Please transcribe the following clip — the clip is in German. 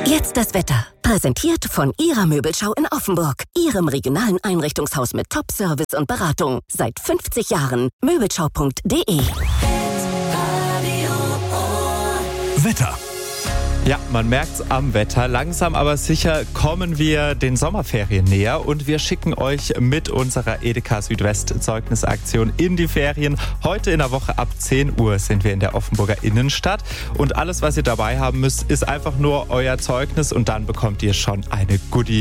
Jetzt das Wetter. Präsentiert von Ihrer Möbelschau in Offenburg. Ihrem regionalen Einrichtungshaus mit Top-Service und Beratung. Seit 50 Jahren. Möbelschau.de. Wetter. Ja, man merkt's am Wetter. Langsam aber sicher kommen wir den Sommerferien näher und wir schicken euch mit unserer Edeka Südwest Zeugnisaktion in die Ferien. Heute in der Woche ab 10 Uhr sind wir in der Offenburger Innenstadt und alles, was ihr dabei haben müsst, ist einfach nur euer Zeugnis und dann bekommt ihr schon eine Goodie